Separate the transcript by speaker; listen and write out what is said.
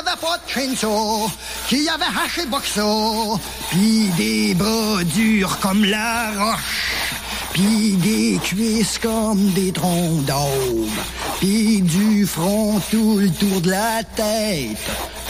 Speaker 1: avait pas de chainsaw, qui avait haché boxo, pis des bras durs comme la roche, pis des cuisses comme des troncs d'aube, pis du front tout le tour de la tête,